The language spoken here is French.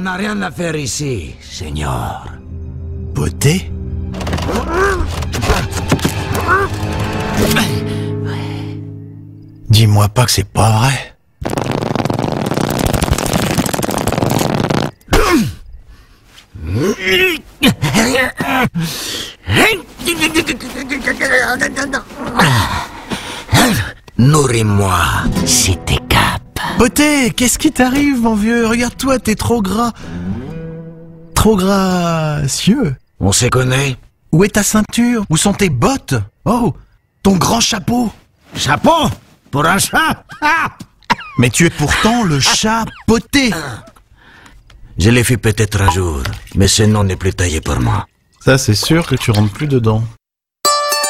n'a rien à faire ici, Seigneur. Beauté? Dis-moi pas que c'est pas vrai. Nourris-moi, si t'es cap. Beauté, qu'est-ce qui t'arrive, mon vieux? Regarde-toi, t'es trop gras. Trop gracieux. On se connaît? Où est ta ceinture? Où sont tes bottes? Oh, ton grand chapeau. Chapeau? Pour un chat? Mais tu es pourtant le chat Beauté. Je l'ai fait peut-être un jour, mais ce nom n'est plus taillé pour moi. Ça, c'est sûr que tu rentres plus dedans.